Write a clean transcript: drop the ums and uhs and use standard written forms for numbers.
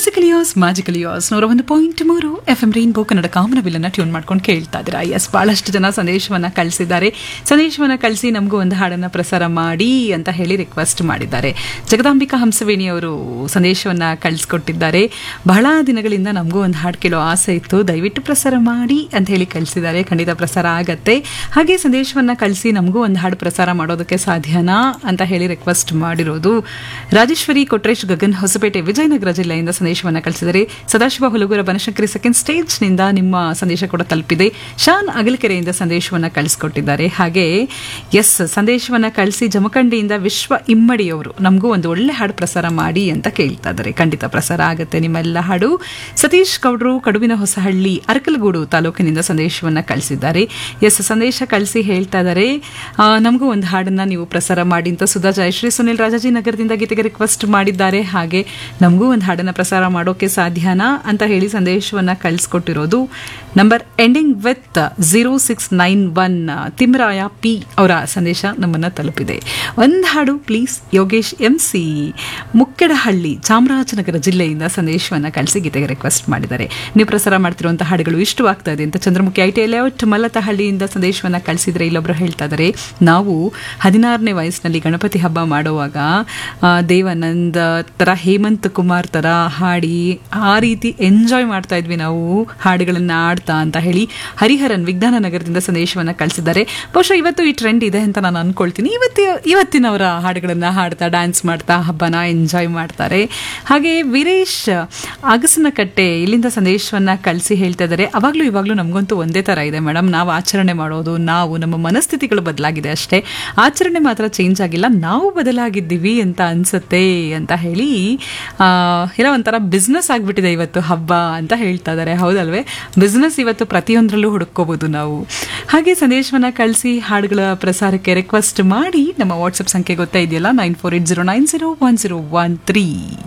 Musical ಯೋಸ್ magical ಯೋಸ್ 101.3 FM rainbow Kannada ಕಾಮನಬಿಲ್ಲನ್ನು tune ಮಾಡ್ಕೊಂಡು ಕೇಳ್ತಾ ಇದ್ದೀರಾ. ಎಸ್, ಬಹಳಷ್ಟು ಜನ ಸಂದೇಶವನ್ನು ಕಳಿಸಿದ್ದಾರೆ. ಸಂದೇಶವನ್ನು ಕಳಿಸಿ ನಮಗೂ ಒಂದು ಹಾಡನ್ನು ಪ್ರಸಾರ ಮಾಡಿ ಅಂತ ಹೇಳಿ ರಿಕ್ವೆಸ್ಟ್ ಮಾಡಿದ್ದಾರೆ. ಜಗದಾಂಬಿಕಾ ಹಂಸವೇಣಿ ಅವರು ಸಂದೇಶವನ್ನು ಕಳಿಸ್ಕೊಟ್ಟಿದ್ದಾರೆ. ಬಹಳ ದಿನಗಳಿಂದ ನಮಗೂ ಒಂದು ಹಾಡು ಕೇಳೋ ಆಸೆ ಇತ್ತು, ದಯವಿಟ್ಟು ಪ್ರಸಾರ ಮಾಡಿ ಅಂತ ಹೇಳಿ ಕಳಿಸಿದ್ದಾರೆ. ಖಂಡಿತ ಪ್ರಸಾರ ಆಗತ್ತೆ. ಹಾಗೆ ಸಂದೇಶವನ್ನು ಕಳಿಸಿ ನಮಗೂ ಒಂದು ಹಾಡು ಪ್ರಸಾರ ಮಾಡೋದಕ್ಕೆ ಸಾಧ್ಯನಾ ಅಂತ ಹೇಳಿ ರಿಕ್ವೆಸ್ಟ್ ಮಾಡಿರೋದು ರಾಜೇಶ್ವರಿ ಕೊಟ್ರೇಶ್ ಗಗನ್ ಹೊಸಪೇಟೆ ವಿಜಯನಗರ ಜಿಲ್ಲೆಯಿಂದ ಸಂದೇಶವನ್ನು ಕಳಿಸಿದರೆ, ಸದಾಶಿವ ಹುಲಗೂರ ಬನಶಂಕರಿ ಸೆಕೆಂಡ್ ಸ್ಟೇಜ್ನಿಂದ ನಿಮ್ಮ ಸಂದೇಶ ಕೂಡ ತಲುಪಿದೆ. ಶಾನ್ ಅಗಲಕೆರೆಯಿಂದ ಸಂದೇಶವನ್ನು ಕಳಿಸ್ಕೊಟ್ಟಿದ್ದಾರೆ. ಹಾಗೆ ಎಸ್, ಸಂದೇಶವನ್ನು ಕಳಿಸಿ ಜಮಖಂಡಿಯಿಂದ ವಿಶ್ವ ಇಮ್ಮಡಿಯವರು ನಮಗೂ ಒಂದು ಒಳ್ಳೆ ಹಾಡು ಪ್ರಸಾರ ಮಾಡಿ ಅಂತ ಕೇಳ್ತಾ ಇದ್ದಾರೆ. ಖಂಡಿತ ಪ್ರಸಾರ ಆಗುತ್ತೆ ನಿಮ್ಮೆಲ್ಲ ಹಾಡು. ಸತೀಶ್ ಗೌಡ್ರು ಕಡುವಿನ ಹೊಸಹಳ್ಳಿ ಅರಕಲಗೂಡು ತಾಲೂಕಿನಿಂದ ಸಂದೇಶವನ್ನು ಕಳಿಸಿದ್ದಾರೆ. ಎಸ್, ಸಂದೇಶ ಕಳಿಸಿ ಹೇಳ್ತಾ ಇದ್ದಾರೆ ನಮಗೂ ಒಂದು ಹಾಡನ್ನು ನೀವು ಪ್ರಸಾರ ಮಾಡಿ ಅಂತ ಸುಧಾ ಜಯಶ್ರೀ ಸುನಿಲ್ ರಾಜಾಜಿನಗರದಿಂದ ಗೀತೆಗೆ ರಿಕ್ವೆಸ್ಟ್ ಮಾಡಿದ್ದಾರೆ. ಹಾಗೆ ನಮಗೂ ಒಂದು ಹಾಡನ್ನು ಪ್ರಸಾರ ಮಾಡೋಕೆ ಸಾಧ್ಯನಾ ಅಂತ ಹೇಳಿ ಸಂದೇಶವನ್ನು ಕಳಿಸ್ಕೊಟ್ಟಿರೋದು ನಂಬರ್ ಎಂಡಿಂಗ್ ವಿತ್ 0691 ತಿಮ್ರಾಯ ಪಿ ಅವರ ಸಂದೇಶ ನಮ್ಮನ್ನು ತಲುಪಿದೆ. ಒಂದು ಹಾಡು ಪ್ಲೀಸ್. ಯೋಗೇಶ್ MC ಮುಕ್ಕೆಡಹಳ್ಳಿ ಚಾಮರಾಜನಗರ ಜಿಲ್ಲೆಯಿಂದ ಸಂದೇಶವನ್ನು ಕಳಿಸಿ ಗೀತೆಗೆ ರಿಕ್ವೆಸ್ಟ್ ಮಾಡಿದ್ದಾರೆ. ನೀವು ಪ್ರಸಾರ ಮಾಡ್ತಿರುವಂಥ ಹಾಡುಗಳು ಇಷ್ಟವಾಗ್ತಾ ಇದೆ ಅಂತ ಚಂದ್ರಮುಖಿ ITI ಲೇಔಟ್ ಮಲ್ಲತಹಳ್ಳಿಯಿಂದ ಸಂದೇಶವನ್ನು ಕಳಿಸಿದರೆ, ಇಲ್ಲೊಬ್ಬರು ಹೇಳ್ತಾ ಇದ್ದಾರೆ ನಾವು 16ನೇ ವಯಸ್ಸಿನಲ್ಲಿ ಗಣಪತಿ ಹಬ್ಬ ಮಾಡುವಾಗ ದೇವಾನಂದ್ ತರ ಹೇಮಂತ್ ಕುಮಾರ್ ತರ ಹಾಡಿ ಆ ರೀತಿ ಎಂಜಾಯ್ ಮಾಡ್ತಾ ಇದ್ವಿ ನಾವು ಹಾಡುಗಳನ್ನು ಆಡ್ತಾ ಅಂತ ಹೇಳಿ ಹರಿಹರನ್ ವಿಜ್ಞಾನ ನಗರದಿಂದ ಸಂದೇಶವನ್ನು ಕಳಿಸಿದ್ದಾರೆ. ಬಹುಶಃ ಇವತ್ತು ಈ ಟ್ರೆಂಡ್ ಇದೆ ಅಂತ ನಾನು ಅನ್ಕೊಳ್ತೀನಿ. ಇವತ್ತಿನವರ ಹಾಡುಗಳನ್ನು ಹಾಡ್ತಾ ಡ್ಯಾನ್ಸ್ ಮಾಡ್ತಾ ಹಬ್ಬನ ಎಂಜಾಯ್ ಮಾಡ್ತಾರೆ. ಹಾಗೆ ವೀರೇಶ್ ಅಗಸನಕಟ್ಟೆ ಇಲ್ಲಿಂದ ಸಂದೇಶವನ್ನು ಕಳಿಸಿ ಹೇಳ್ತಾ ಇದ್ದಾರೆ, ಅವಾಗಲೂ ಇವಾಗಲೂ ನಮಗಂತೂ ಒಂದೇ ಥರ ಇದೆ ಮೇಡಮ್, ನಾವು ಆಚರಣೆ ಮಾಡೋದು, ನಮ್ಮ ಮನಸ್ಥಿತಿಗಳು ಬದಲಾಗಿದೆ ಅಷ್ಟೇ, ಆಚರಣೆ ಮಾತ್ರ ಚೇಂಜ್ ಆಗಿಲ್ಲ, ನಾವು ಬದಲಾಗಿದ್ದೀವಿ ಅಂತ ಅನ್ಸುತ್ತೆ ಅಂತ ಹೇಳಿ ಏನೋ ಒಂಥರ ಬಿಸ್ನೆಸ್ ಆಗಿಬಿಟ್ಟಿದೆ ಇವತ್ತು ಹಬ್ಬ ಅಂತ ಹೇಳ್ತಾ ಇದ್ದಾರೆ. ಹೌದಲ್ವೇ? ಬಿಸ್ನೆಸ್ ಇವತ್ತು ಪ್ರತಿಯೊಂದರಲ್ಲೂ ಹುಡುಕೋಬಹುದು ನಾವು. ಹಾಗೆ ಸಂದೇಶವನ್ನು ಕಳಿಸಿ ಹಾಡುಗಳ ಪ್ರಸಾರಕ್ಕೆ ರಿಕ್ವೆಸ್ಟ್ ಮಾಡಿ ನಮ್ಮ ವಾಟ್ಸಪ್ ಸಂಖ್ಯೆ ಗೊತ್ತಾ ಇದೆಯಲ್ಲ, 9480901013.